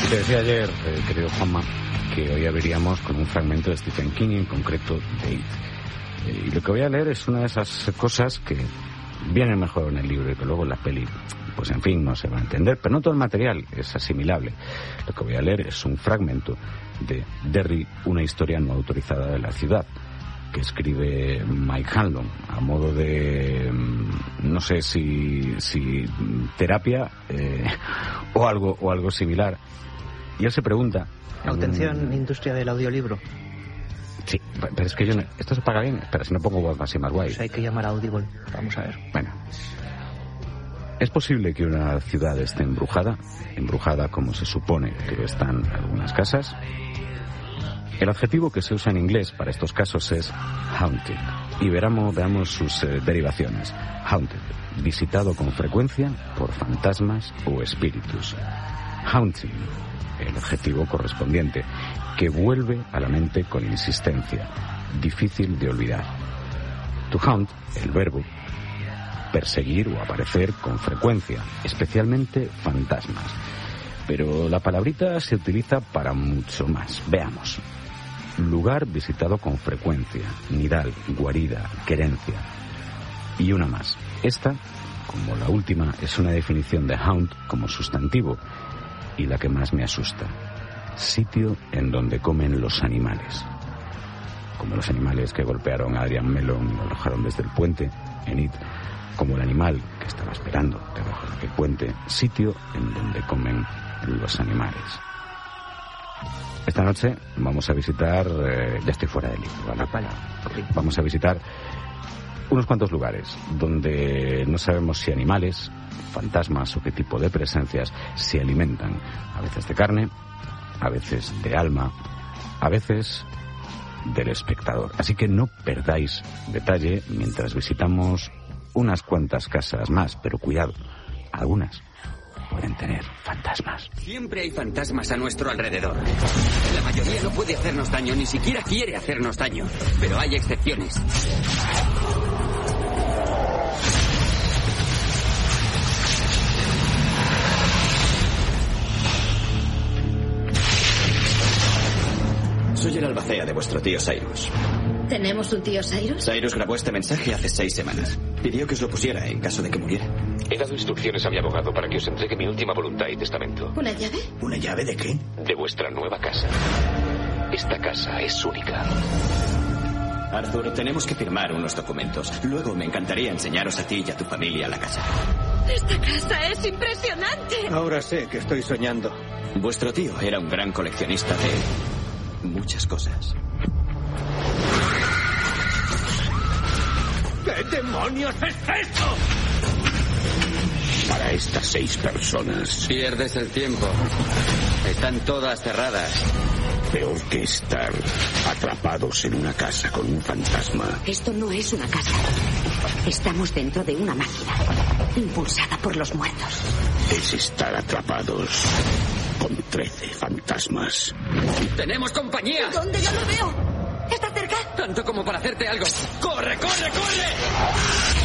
Te decía ayer, querido Juanma, que hoy abriríamos con un fragmento de Stephen King, en concreto de It. Y lo que voy a leer es una de esas cosas que vienen mejor en el libro y que luego en la peli, pues en fin, no se va a entender, pero no todo el material es asimilable. Lo que voy a leer es un fragmento de Derry, una historia no autorizada de la ciudad, que escribe Mike Hanlon a modo de, no sé si terapia o algo similar. Y él se pregunta... Atención, industria del audiolibro. Sí, pero es que esto se paga bien. Espera, si no pongo voz así más guay. Pues hay que llamar a Audible. Vamos a ver. Bueno. ¿Es posible que una ciudad esté embrujada? Embrujada como se supone que están algunas casas. El adjetivo que se usa en inglés para estos casos es haunted. Y veamos sus derivaciones. Haunted, visitado con frecuencia por fantasmas o espíritus. Haunting, el adjetivo correspondiente, que vuelve a la mente con insistencia, difícil de olvidar. To haunt, el verbo, perseguir o aparecer con frecuencia, especialmente fantasmas. Pero la palabrita se utiliza para mucho más. Veamos. Lugar visitado con frecuencia, nidal, guarida, querencia. Y una más. Esta, como la última, es una definición de haunt como sustantivo, y la que más me asusta. Sitio en donde comen los animales. Como los animales que golpearon a Adrian Mellon y lo arrojaron desde el puente en It. Como el animal que estaba esperando debajo de aquel puente. Sitio en donde comen los animales. Esta noche vamos a visitar... ya estoy fuera del libro, ¿vale? Okay. Vamos a visitar unos cuantos lugares donde no sabemos si animales, fantasmas o qué tipo de presencias se alimentan. A veces de carne, a veces de alma, a veces del espectador. Así que no perdáis detalle mientras visitamos unas cuantas casas más, pero cuidado, algunas pueden tener fantasmas. Siempre hay fantasmas a nuestro alrededor. La mayoría no puede hacernos daño, ni siquiera quiere hacernos daño, pero hay excepciones. Soy el albacea de vuestro tío Cyrus. ¿Tenemos un tío Cyrus? Cyrus grabó este mensaje hace 6 semanas. Pidió que os lo pusiera en caso de que muriera. He dado instrucciones a mi abogado para que os entregue mi última voluntad y testamento. ¿Una llave? ¿Una llave de qué? De vuestra nueva casa. Esta casa es única. Arthur, tenemos que firmar unos documentos. Luego me encantaría enseñaros a ti y a tu familia la casa. ¡Esta casa es impresionante! Ahora sé que estoy soñando. Vuestro tío era un gran coleccionista de muchas cosas. ¿Qué demonios es esto? Para estas 6 personas, Pierdes el tiempo. Están todas cerradas. peor que estar atrapados en una casa con un fantasma. Esto no es una casa. Estamos dentro de una máquina, impulsada por los muertos. Es estar atrapados con 13 fantasmas. ¡Tenemos compañía! ¿Dónde? ¡Ya lo veo! ¿Está cerca? Tanto como para hacerte algo. ¡Corre, corre, corre!